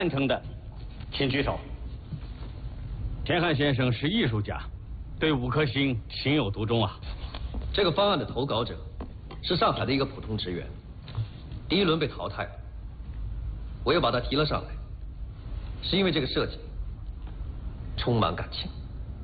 赞成的，请举手。田汉先生是艺术家，对5颗星情有独钟啊。 这个方案的投稿者是上海的一个普通职员，第1轮被淘汰了。我又把他提了上来，是因为这个设计充满感情。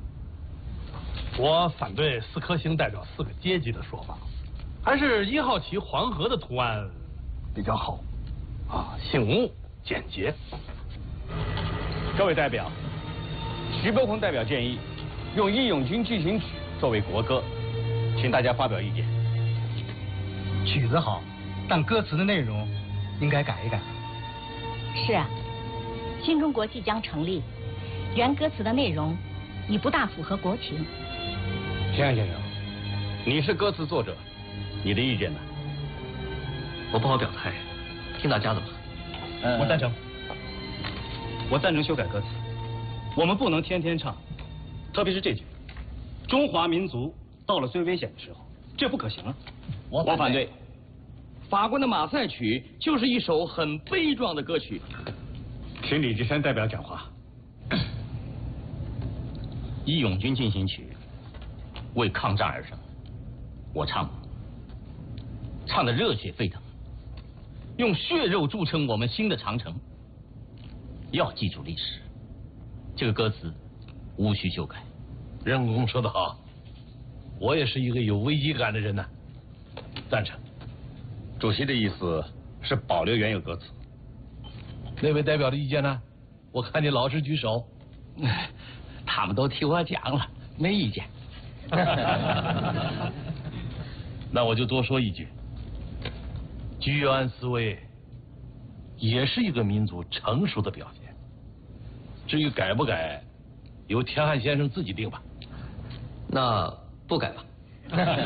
我反对4颗星代表4个阶级的说法，还是1号旗黄河的图案比较好。醒目简洁。 各位代表，徐悲鸿代表建议用《义勇军进行曲》作为国歌，请大家发表意见。 曲子好，但歌词的内容应该改一改。 是啊，新中国即将成立，原歌词的内容已不大符合国情。 田汉先生，你是歌词作者，你的意见呢？ 我不好表态，听大家的吧。 我赞成。 我赞成修改歌词，我们不能天天唱，特别是这句“中华民族到了最危险的时候”，这不可行啊！ 我反对。法国的马赛曲就是一首很悲壮的歌曲。 请李济山代表讲话。 义勇军进行曲为抗战而生，我唱得热血沸腾，用血肉筑成我们新的长城。要记住历史，这个歌词无需修改。 任公说得好，我也是一个有危机感的人呢。赞成。 主席的意思是保留原有歌词。 那位代表的意见呢？我看你老是举手。 他们都替我讲了，没意见。 那我就多说一句，居安思危也是一个民族成熟的表现。至于改不改，由田汉先生自己定吧。 那不改吧。